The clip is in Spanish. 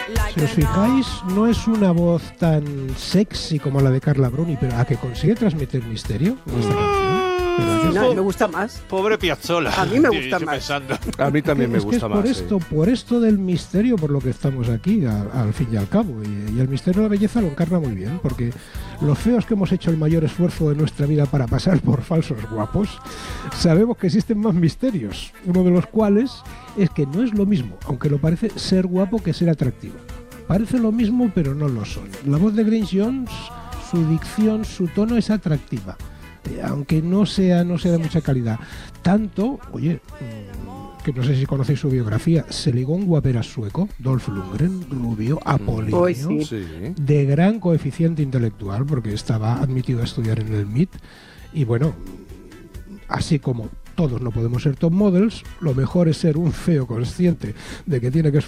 Si os fijáis, no es una voz tan sexy como la de Carla Bruni, pero a que consigue transmitir misterio en esta canción. No, me gusta más. Pobre Piazzolla. A mí me gusta más. Pensando. A mí también me gusta más. Por esto del misterio, por lo que estamos aquí, al fin y al cabo. Y el misterio de la belleza lo encarna muy bien, porque los feos que hemos hecho el mayor esfuerzo de nuestra vida para pasar por falsos guapos, sabemos que existen más misterios. Uno de los cuales es que no es lo mismo, aunque lo parece, ser guapo que ser atractivo. Parece lo mismo, pero no lo son. La voz de Grace Jones, su dicción, su tono es atractiva, aunque no sea de mucha calidad. Tanto, oye, que no sé si conocéis su biografía, se ligó un guaperas sueco, Dolph Lundgren, rubio, apolíneo, sí. de gran coeficiente intelectual, porque estaba admitido a estudiar en el MIT, y bueno, así como todos no podemos ser top models, lo mejor es ser un feo consciente de que tiene que